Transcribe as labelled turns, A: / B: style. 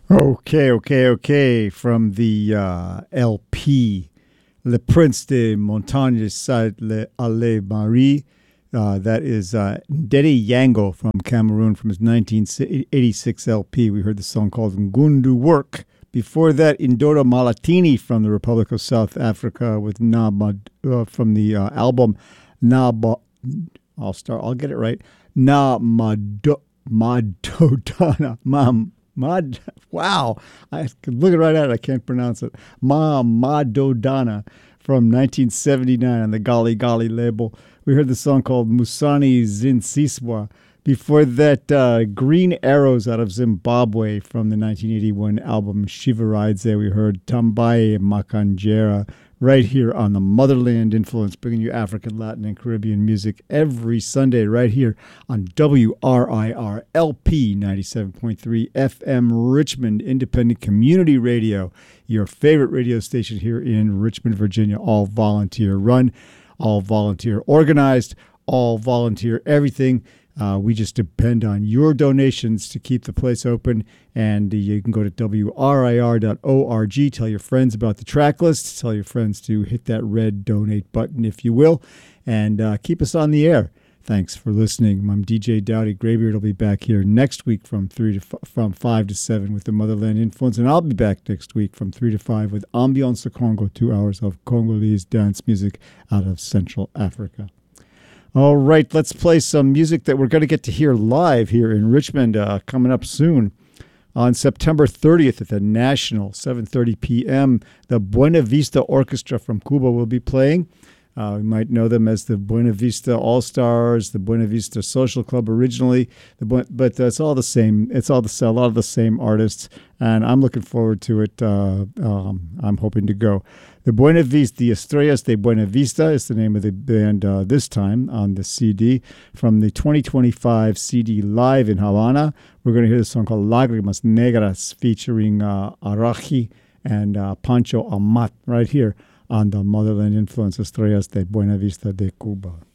A: Okay. From the LP, Le Prince de Montagne Side Ale Marie. That is Ndedi Yango from Cameroon from his 1986 LP. We heard the song called Ngundu Work. Before that, Indoro Malatini from the Republic of South Africa with from the album I'll get it right. Madodana. Wow. I can look it right at it. I can't pronounce it. Madodana from 1979 on the Gali Gali label. We heard the song called Musani Zinsiswa. Before that, Green Arrows out of Zimbabwe from the 1981 album Shivaridze. We heard Tambaye Makanjera right here on the Motherland Influence, bringing you African, Latin, and Caribbean music every Sunday right here on WRIR LP 97.3 FM Richmond Independent Community Radio, your favorite radio station here in Richmond, Virginia, all volunteer run, all volunteer organized, all volunteer everything. We just depend on your donations to keep the place open, and you can go to WRIR.org, tell your friends about the track list, tell your friends to hit that red donate button, if you will, and keep us on the air. Thanks for listening. I'm DJ Dowdy Graybeard. I'll be back here next week from 5 to 7 with the Motherland Influence, and I'll be back next week from 3 to 5 with Ambiance Congo, 2 hours of Congolese dance music out of Central Africa. All right, let's play some music that we're going to get to hear live here in Richmond coming up soon. On September 30th at the National, 7:30 p.m., the Buena Vista Orchestra from Cuba will be playing. We might know them as the Buena Vista All-Stars, the Buena Vista Social Club originally, but it's all the same. It's all a lot of the same artists, and I'm looking forward to it. I'm hoping to go. The Buena Vista, the Estrellas de Buena Vista is the name of the band this time on the CD. From the 2025 CD Live in Havana, we're going to hear the song called Lágrimas Negras featuring Araji and Pancho Amat right here on the Motherland Influence, Estrellas de Buena Vista de Cuba.